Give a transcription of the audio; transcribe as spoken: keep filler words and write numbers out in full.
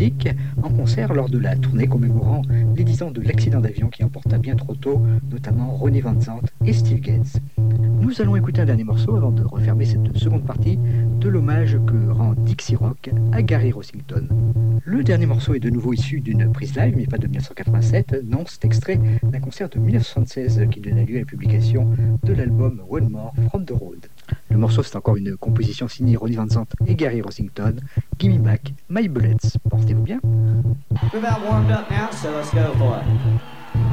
musique en concert lors de la tournée commémorant les dix ans de l'accident d'avion qui emporta bien trop tôt notamment Ronnie Van Zant et Steve Gaines. Nous allons écouter un dernier morceau avant de refermer cette seconde partie de l'hommage que rend Dixie Rock à Gary Rossington. Le dernier morceau est de nouveau issu d'une prise live, mais pas de dix-neuf cent quatre-vingt-sept. Non, c'est extrait d'un concert de dix-neuf cent soixante-seize qui donna lieu à la publication de l'album One More From The Road. Le morceau, c'est encore une composition signée Ronnie Van Zant et Gary Rossington. Gimme Back My Bullets. Portez-vous bien. We're about warmed up now, so let's go for it.